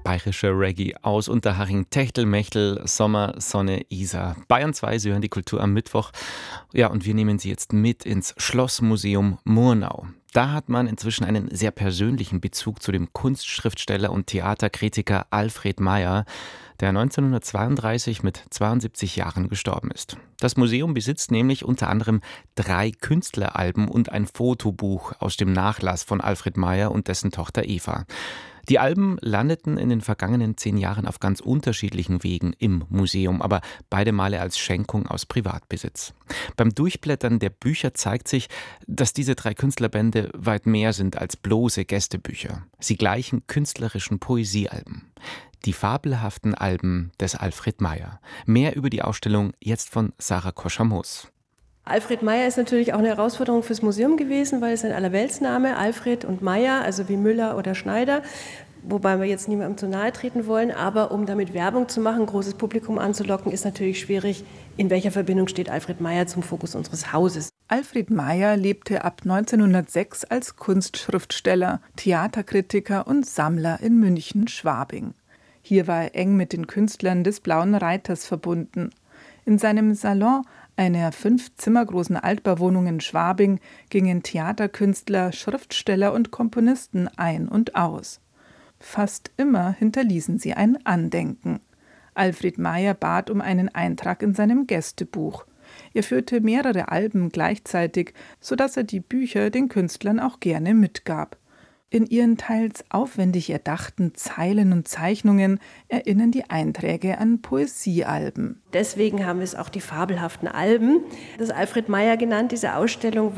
Bayerischer Reggae aus Unterhaching, Techtelmechtel, Sommer, Sonne, Isar. Bayern 2, Sie hören die Kultur am Mittwoch. Ja, und wir nehmen Sie jetzt mit ins Schlossmuseum Murnau. Da hat man inzwischen einen sehr persönlichen Bezug zu dem Kunstschriftsteller und Theaterkritiker Alfred Meyer, der 1932 mit 72 Jahren gestorben ist. Das Museum besitzt nämlich unter anderem 3 Künstleralben und ein Fotobuch aus dem Nachlass von Alfred Meyer und dessen Tochter Eva. Die Alben landeten in den vergangenen 10 Jahren auf ganz unterschiedlichen Wegen im Museum, aber beide Male als Schenkung aus Privatbesitz. Beim Durchblättern der Bücher zeigt sich, dass diese 3 Künstlerbände weit mehr sind als bloße Gästebücher. Sie gleichen künstlerischen Poesiealben. Die fabelhaften Alben des Alfred Meyer. Mehr über die Ausstellung jetzt von Sarah Koschamos. Alfred Meyer ist natürlich auch eine Herausforderung fürs Museum gewesen, weil es ein Allerweltsname, Alfred und Meyer, also wie Müller oder Schneider, wobei wir jetzt niemandem zu nahe treten wollen, aber um damit Werbung zu machen, ein großes Publikum anzulocken, ist natürlich schwierig, in welcher Verbindung steht Alfred Meyer zum Fokus unseres Hauses. Alfred Meyer lebte ab 1906 als Kunstschriftsteller, Theaterkritiker und Sammler in München-Schwabing. Hier war er eng mit den Künstlern des Blauen Reiters verbunden. In seinem Salon, einer 5 Zimmer großen Altbauwohnung in Schwabing, gingen Theaterkünstler, Schriftsteller und Komponisten ein und aus. Fast immer hinterließen sie ein Andenken. Alfred Meyer bat um einen Eintrag in seinem Gästebuch. Er führte mehrere Alben gleichzeitig, sodass er die Bücher den Künstlern auch gerne mitgab. In ihren teils aufwendig erdachten Zeilen und Zeichnungen erinnern die Einträge an Poesiealben. Deswegen haben wir es auch die fabelhaften Alben des Alfred Meyer genannt, diese Ausstellung,